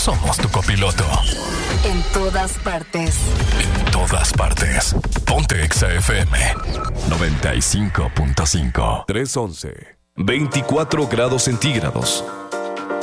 somos tu copiloto. En todas partes. En todas partes. Ponte Exa FM 95.5. 311. 24 grados centígrados.